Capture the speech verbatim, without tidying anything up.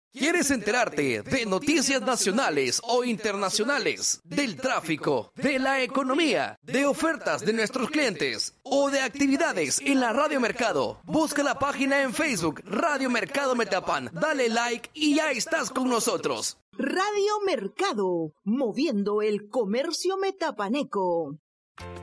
¿Quieres enterarte de noticias nacionales o internacionales, del tráfico, de la economía, de ofertas de nuestros clientes o de actividades en la Radio Mercado? Busca la página en Facebook Radio Mercado Metapan, dale like y ya estás con nosotros. Radio Mercado, moviendo el comercio metapaneco.